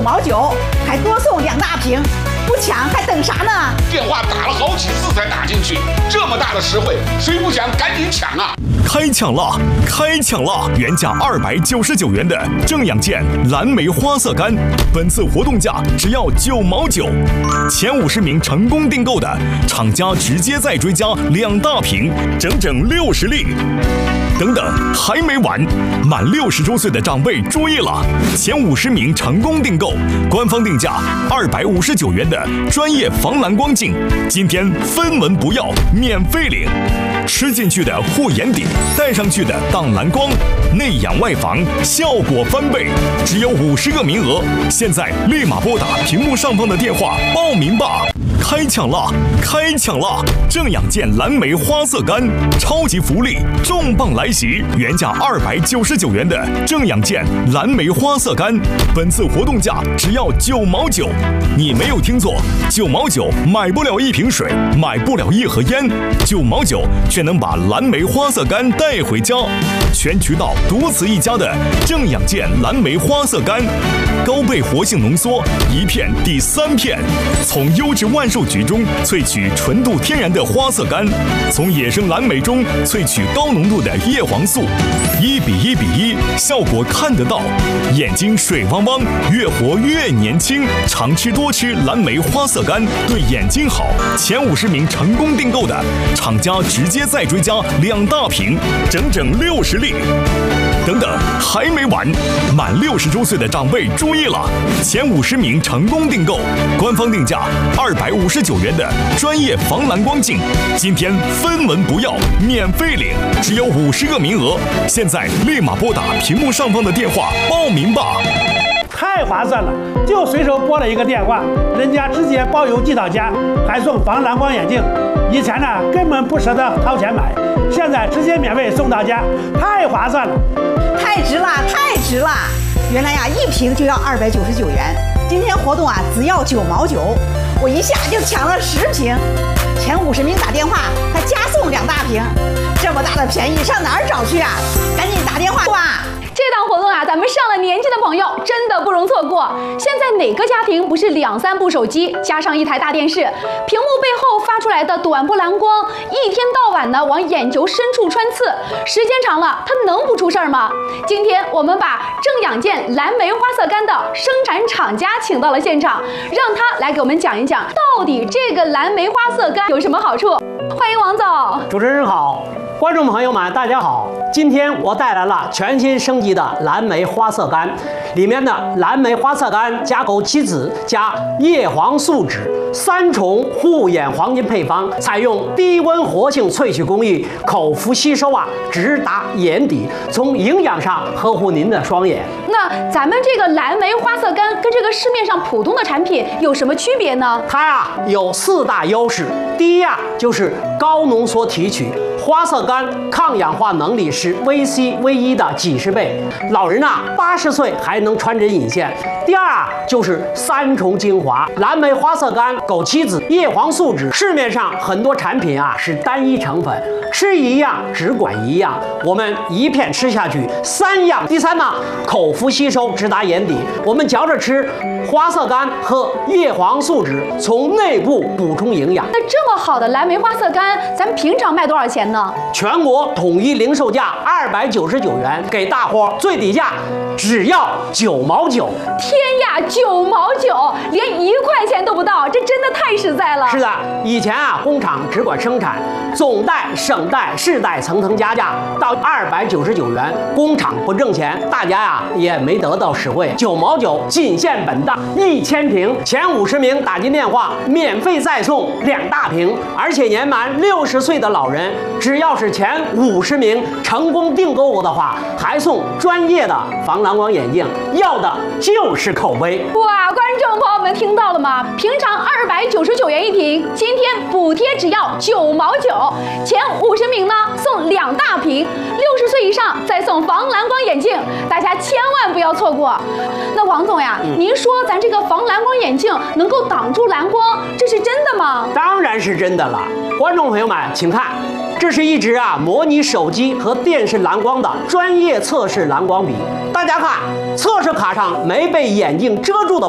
毛9，还多送2大瓶，不抢还等啥呢？ 电话打了好几次才打进去，这么大的实惠，谁不想赶紧抢啊！ 开抢啦！开抢啦！原价299元的正阳健蓝莓花色干，本次活动价只要9毛9。前50名成功订购的，厂家直接再追加2大瓶，整整60粒。等等，还没完！满60周岁的长辈注意了，前50名成功订购，官方定价259元的专业防蓝光镜，今天分文不要，免费领。吃进去的护眼底，戴上去的挡蓝光，内养外防，效果翻倍。只有50个名额，现在立马拨打屏幕上方的电话报名吧！开抢啦！开抢啦！正阳健蓝莓花色干，超级福利重磅来袭！原价299元的正阳健蓝莓花色干，本次活动价只要9毛9。你没有听错，9毛9买不了1瓶水，买不了1盒烟，9毛9却能把蓝莓花色干带回家。全渠道独此一家的正阳健蓝莓花色干，高倍活性浓缩，1片抵3片，从优质万寿菊中萃取纯度天然的花色干，从野生蓝莓中萃取高浓度的叶黄素，1比1比1，效果看得到，眼睛水汪汪，越活越年轻。常吃多吃蓝莓花色干，对眼睛好。前50名成功订购的，厂家直接再追加2大瓶，整整60粒。等等，还没完！满60周岁的长辈注意了，前50名成功订购，官方定价259元的专业防蓝光镜，今天分文不要，免费领，只有50个名额，现在立马拨打屏幕上方的电话报名吧！ 太划算了，就随手拨了一个电话，人家直接包邮寄到家，还送防蓝光眼镜。以前呢根本不舍得掏钱买，现在直接免费送到家，太划算了， 太值了，太值了！原来呀，1瓶就要299元，今天活动啊只要9毛9，我一下就抢了10瓶，前50名打电话还加送2大瓶，这么大的便宜上哪儿找去啊？赶紧打电话吧！ 这档活动啊，咱们上了年纪的朋友真的不容错过。现在哪个家庭不是2、3部手机加上1台大电视，屏幕背后发出来的短波蓝光，一天到晚的往眼球深处穿刺，时间长了，它能不出事儿吗？今天我们把正阳健蓝莓花色干的生产厂家请到了现场，让他来给我们讲一讲，到底这个蓝莓花色干有什么好处。欢迎王总。 主持人好，观众朋友们大家好，今天我带来了全新升级的蓝莓花色干，里面的蓝莓花色干加枸杞子加叶黄素酯3重护眼黄金配方，采用低温活性萃取工艺，口服吸收直达眼底，从营养上呵护您的双眼。 那咱们这个蓝莓花色干跟这个市面上普通的产品有什么区别呢？ 它有4大优势，第一就是高浓缩提取，花色干抗氧化能力是VC、V1的几10倍，老人80岁还能穿针引线。第二就是3重精华，蓝莓花色干、枸杞子、叶黄素酯，市面上很多产品是单一成分，吃一样只管一样，我们一片吃下去3样。第三口服吸收直达眼底，我们嚼着吃，花色干和叶黄素酯从内部补充营养。 那这么好的蓝莓花色干，咱们平常卖多少钱呢？ 全国统一零售价299元，给大伙最低价只要9毛9。 天呀，9毛9，连1块钱都不到，这真的太实在了。 是的，以前工厂只管生产，总代、省代、市代层层加价，到299元，工厂不挣钱，大家也没得到实惠。9毛9，仅限本档1000瓶，前50名打进电话，免费再送2大瓶，而且年满60岁的老人，只要是前50名成功订购的话，还送专业的防蓝光眼镜，要的就是口碑。 哇，观众朋友们听到了吗？平常299元1瓶，今天补贴只要9毛9，前50名呢送2大瓶，60岁以上再送防蓝光眼镜，大家千万不要错过。那王总呀，您说咱这个防蓝光眼镜能够挡住蓝光，这是真的吗？ 当然是真的了。观众朋友们，请看，这是一支模拟手机和电视蓝光的专业测试蓝光笔。大家看，测试卡上没被眼镜遮住的